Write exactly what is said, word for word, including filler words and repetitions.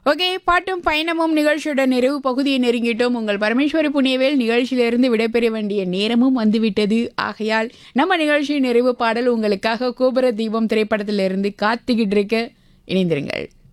Okay, பாட்டும் பயணமும் நிகழ்ச்சியோட நிறைவு பகுதியை நெருங்கிட்டோம். உங்கள் பரமேஸ்வரி புண்ணியவேல் நிகழ்ச்சியிலிருந்து விடைபெற வேண்டிய நேரமும் வந்துவிட்டது. ஆகையால் நம்ம நிகழ்ச்சியின் நிறைவு பாடல் உங்களுக்காக கோபுர தீபம் திரைப்படத்திலிருந்து காத்துக்கிட்டு இருக்க. இணைந்திருங்கள்.